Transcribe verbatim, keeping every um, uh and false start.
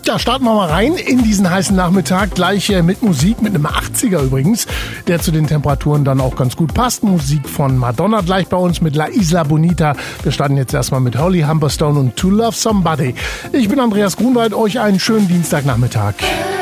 Ja, starten wir mal rein in diesen heißen Nachmittag. Gleich äh, mit Musik, mit einem achtziger übrigens, der zu den Temperaturen dann auch ganz gut passt. Musik von Madonna gleich bei uns mit La Isla Bonita. Wir starten jetzt erstmal mit Holly Humberstone und To Love Somebody. Ich bin Andreas Grunwald, euch einen schönen Dienstagnachmittag.